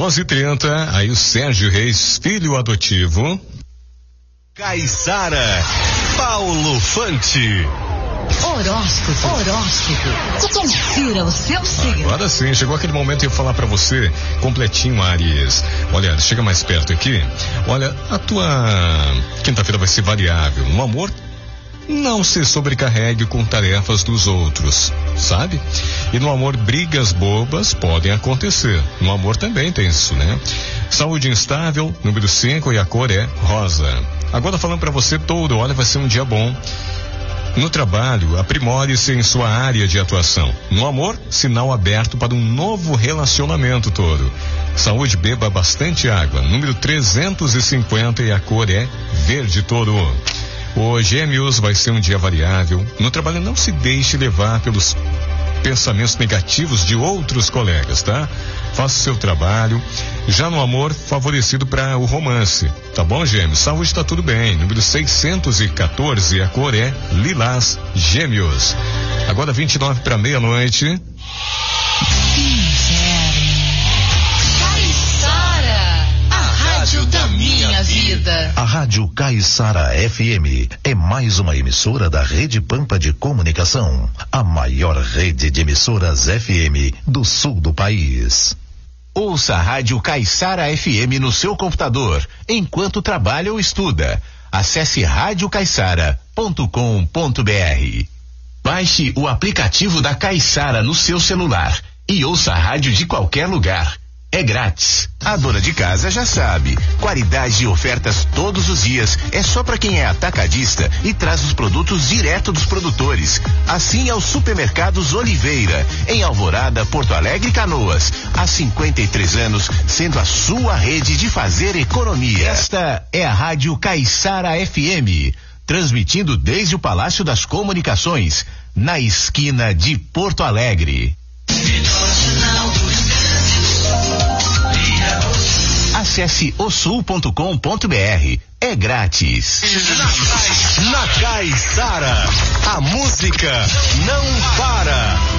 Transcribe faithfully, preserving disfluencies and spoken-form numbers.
onze e trinta, aí o Sérgio Reis, filho adotivo. Caissara, Paulo Fante. Horóscopo, horóscopo. Confira o seu signo. Agora sim, chegou aquele momento de eu falar pra você, completinho, Áries. Olha, chega mais perto aqui. Olha, a tua quinta-feira vai ser variável. No amor, não se sobrecarregue com tarefas dos outros, sabe? E no amor, brigas bobas podem acontecer. No amor também tem isso, né? Saúde instável, número cinco, e a cor é rosa. Agora falando pra você, Touro, olha, vai ser um dia bom. No trabalho, aprimore-se em sua área de atuação. No amor, sinal aberto para um novo relacionamento, Touro. Saúde, beba bastante água. Número trezentos e cinquenta, e a cor é verde, Touro. O Gêmeos, vai ser um dia variável. No trabalho, não se deixe levar pelos pensamentos negativos de outros colegas, tá? Faça o seu trabalho. Já no amor, favorecido para o romance. Tá bom, Gêmeos? Saúde, tá tudo bem. Número seiscentos e quatorze, a cor é lilás, Gêmeos. Agora vinte e nove para meia-noite. Da minha vida. A Rádio Caissara F M é mais uma emissora da Rede Pampa de Comunicação, a maior rede de emissoras F M do sul do país. Ouça a Rádio Caissara F M no seu computador, enquanto trabalha ou estuda. Acesse rádio caissara ponto com ponto br. Baixe o aplicativo da Caissara no seu celular e ouça a rádio de qualquer lugar. É grátis. A dona de casa já sabe. Qualidade e ofertas todos os dias. É só para quem é atacadista e traz os produtos direto dos produtores. Assim é o Supermercados Oliveira, em Alvorada, Porto Alegre e Canoas. Há cinquenta e três anos, sendo a sua rede de fazer economia. Esta é a Rádio Caissara F M, transmitindo desde o Palácio das Comunicações, na esquina de Porto Alegre. Acesse o sul ponto com ponto br. É grátis. Na Caissara, a música não para.